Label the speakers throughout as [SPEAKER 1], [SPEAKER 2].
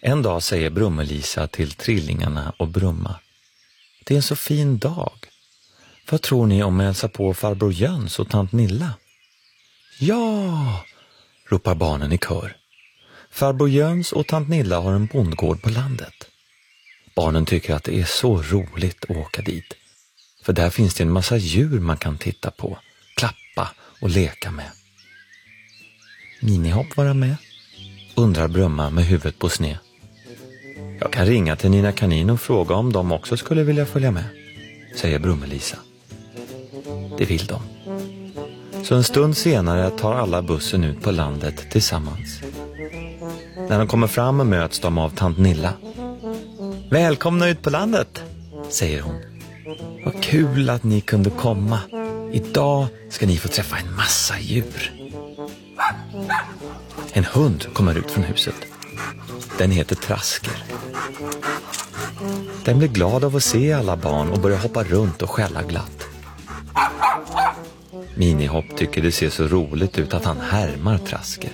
[SPEAKER 1] En dag säger Brummelisa till trillingarna och Brumma: det är en så fin dag. Vad tror ni om att hälsa på farbror Jöns och tant Nilla? Ja, ropar barnen i kör. Farbror Jöns och tant Nilla har en bondgård på landet. Barnen tycker att det är så roligt att åka dit. För där finns det en massa djur man kan titta på, klappa och leka med. Minihopp vara med? Undrar Brumma med huvudet på sned. Jag kan ringa till Nina Kanin och fråga om de också skulle vilja följa med, säger Brummelisa. Det vill de. Så en stund senare tar alla bussen ut på landet tillsammans. När de kommer fram möts de av tant Nilla. Välkomna ut på landet, säger hon. Vad kul att ni kunde komma. Idag ska ni få träffa en massa djur. En hund kommer ut från huset. Den heter Trasker. Den blir glad av att se alla barn och börjar hoppa runt och skälla glatt. Minihopp tycker det ser så roligt ut att han härmar Trasker.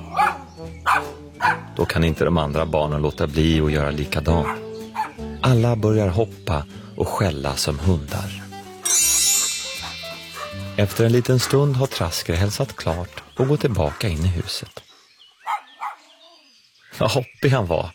[SPEAKER 1] Då kan inte de andra barnen låta bli att göra likadant. Alla börjar hoppa och skälla som hundar. Efter en liten stund har Trasker hälsat klart och gått tillbaka in i huset. Vad hoppig han var,